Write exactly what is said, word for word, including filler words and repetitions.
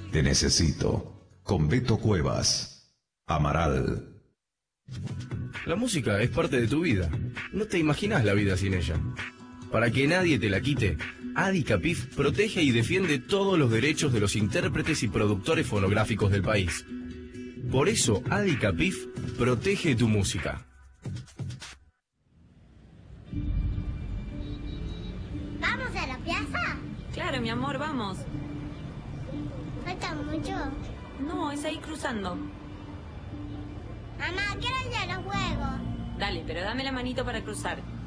Te necesito. Con Beto Cuevas. Amaral. La música es parte de tu vida. No te imaginas la vida sin ella. Para que nadie te la quite, Adicapif protege y defiende todos los derechos de los intérpretes y productores fonográficos del país. Por eso, Adicapif protege tu música. ¿Vamos a la plaza? Claro, mi amor, vamos. ¿Falta mucho? No, es ahí cruzando. Mamá, quiero ir a los juegos. Dale, pero dame la manito para cruzar.